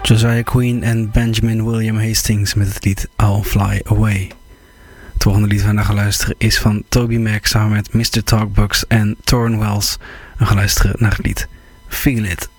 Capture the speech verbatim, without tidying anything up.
Josiah Queen en Benjamin William Hastings met het lied I'll Fly Away. Het volgende lied waar we naar gaan luisteren is van Toby Mac samen met mister Talkbox en Torrin Wells. We gaan luisteren naar het lied Feel It.